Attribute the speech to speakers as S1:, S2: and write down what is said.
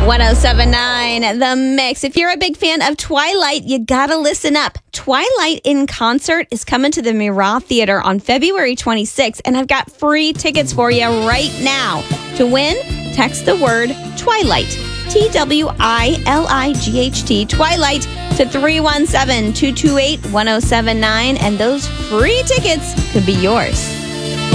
S1: 1079 The Mix. If you're a big fan of Twilight, you gotta listen up. Twilight in concert is coming to the Mira Theater on February 26th, and I've got free tickets for you right now. To win, text the word Twilight, TWILIGHT, Twilight, to 317-228-1079, and those free tickets could be yours.